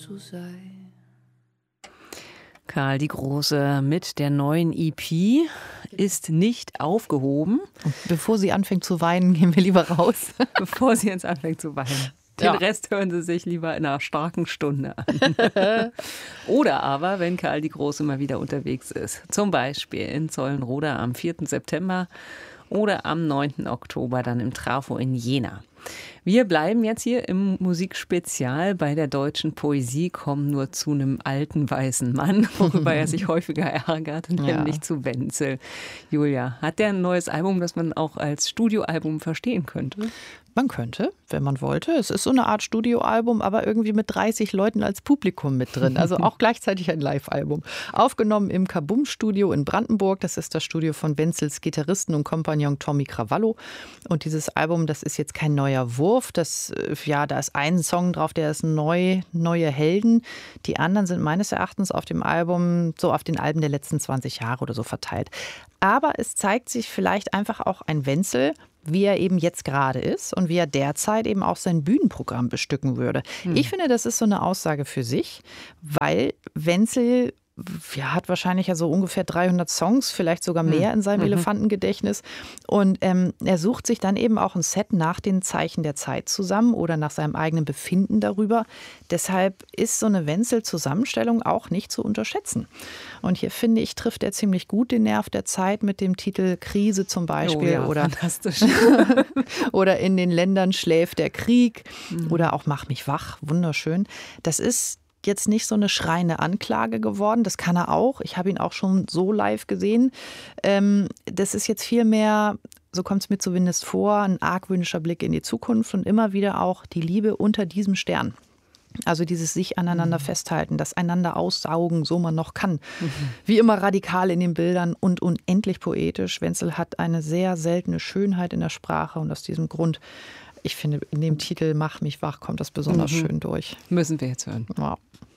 zu sein. Karl die Große mit der neuen EP ist nicht aufgehoben. Und bevor sie anfängt zu weinen, gehen wir lieber raus. Bevor sie jetzt anfängt zu weinen. Den Rest hören Sie sich lieber in einer starken Stunde an. Oder aber, wenn Karl die Große mal wieder unterwegs ist. Zum Beispiel in Zollenroda am 4. September oder am 9. Oktober dann im Trafo in Jena. Wir bleiben jetzt hier im Musikspezial bei der deutschen Poesie, kommen nur zu einem alten weißen Mann, worüber er sich häufiger ärgert, nämlich zu Wenzel. Julia, hat der ein neues Album, das man auch als Studioalbum verstehen könnte? Man könnte, wenn man wollte. Es ist so eine Art Studioalbum, aber irgendwie mit 30 Leuten als Publikum mit drin. Also auch gleichzeitig ein Live-Album. Aufgenommen im Kabum-Studio in Brandenburg. Das ist das Studio von Wenzels Gitarristen und Kompagnon Tommy Cravallo. Und dieses Album, das ist jetzt kein neuer Wurf. Da ist ein Song drauf, der ist neu, neue Helden. Die anderen sind meines Erachtens auf dem Album, so auf den Alben der letzten 20 Jahre oder so verteilt. Aber es zeigt sich vielleicht einfach auch ein Wenzel, wie er eben jetzt gerade ist und wie er derzeit eben auch sein Bühnenprogramm bestücken würde. Ich finde, das ist so eine Aussage für sich, weil Wenzel hat wahrscheinlich ja so ungefähr 300 Songs, vielleicht sogar mehr in seinem Elefantengedächtnis. Und er sucht sich dann eben auch ein Set nach den Zeichen der Zeit zusammen oder nach seinem eigenen Befinden darüber. Deshalb ist so eine Wenzel-Zusammenstellung auch nicht zu unterschätzen. Und hier, finde ich, trifft er ziemlich gut den Nerv der Zeit mit dem Titel Krise zum Beispiel. Fantastisch. Oder In den Ländern schläft der Krieg oder auch Mach mich wach, wunderschön. Das ist jetzt nicht so eine schreiende Anklage geworden. Das kann er auch. Ich habe ihn auch schon so live gesehen. Das ist jetzt viel mehr, so kommt es mir zumindest vor, ein argwöhnischer Blick in die Zukunft und immer wieder auch die Liebe unter diesem Stern. Also dieses sich aneinander festhalten, das einander aussaugen, so man noch kann. Wie immer radikal in den Bildern und unendlich poetisch. Wenzel hat eine sehr seltene Schönheit in der Sprache und aus diesem Grund, ich finde, in dem Titel Mach mich wach kommt das besonders schön durch. Müssen wir jetzt hören. Ja.